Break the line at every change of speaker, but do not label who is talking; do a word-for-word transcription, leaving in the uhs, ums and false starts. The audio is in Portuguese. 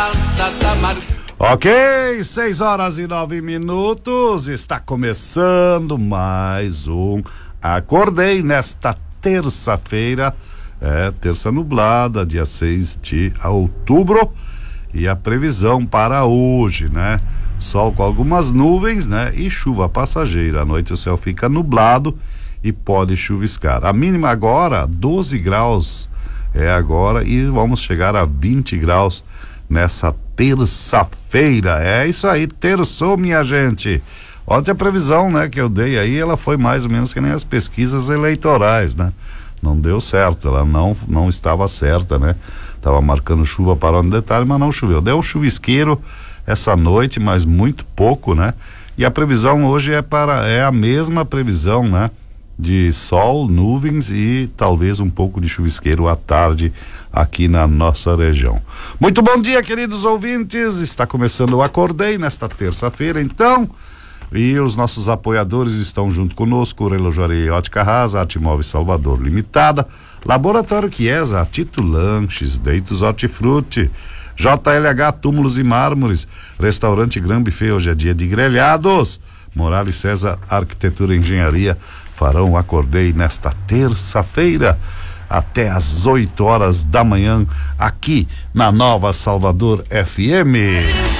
Ok, seis horas e nove minutos, está começando mais um Acordei nesta terça-feira, é, terça nublada, dia seis de outubro, e a previsão para hoje, né? Sol com algumas nuvens, né? E chuva passageira. À noite o céu fica nublado e pode chuviscar. A mínima agora, doze graus, é agora, e vamos chegar a vinte graus nessa terça-feira. É isso aí, terçou, minha gente. Ontem a previsão, né, que eu dei aí, ela foi mais ou menos que nem as pesquisas eleitorais, né? Não deu certo, ela não, não estava certa, né? Tava marcando chuva para um detalhe, mas não choveu. Deu um chuvisqueiro essa noite, mas muito pouco, né? E a previsão hoje é para, é a mesma previsão, né? De sol, nuvens e talvez um pouco de chuvisqueiro à tarde aqui na nossa região. Muito bom dia, queridos ouvintes. Está começando o Acordei nesta terça-feira, então. E os nossos apoiadores estão junto conosco: Relojoaria e Ótica Rasa, Arte Móveis Salvador Limitada, Laboratório Chiesa, Tito Lanches, Deitos Hortifruti, J L H Túmulos e Mármores, Restaurante Gran Buffet, hoje é dia de grelhados, Morales César Arquitetura e Engenharia farão Acordei nesta terça-feira até às oito horas da manhã aqui na Nova Salvador F M.